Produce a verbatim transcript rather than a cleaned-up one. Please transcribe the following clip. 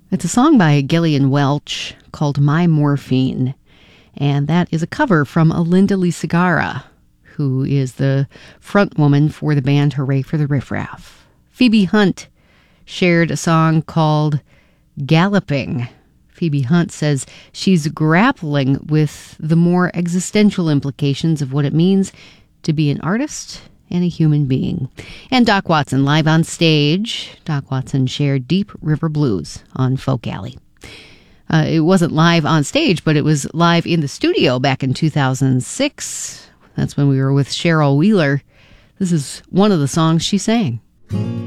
It's a song by Gillian Welch called My Morphine, and that is a cover from Linda Lee Segarra, who is the front woman for the band Hooray for the Riff Raff. Phoebe Hunt shared a song called Galloping. Phoebe Hunt says she's grappling with the more existential implications of what it means to be an artist and a human being. And Doc Watson, live on stage. Doc Watson shared Deep River Blues on Folk Alley. Uh, it wasn't live on stage, but it was live in the studio back in two thousand six. That's when we were with Cheryl Wheeler. This is one of the songs she sang.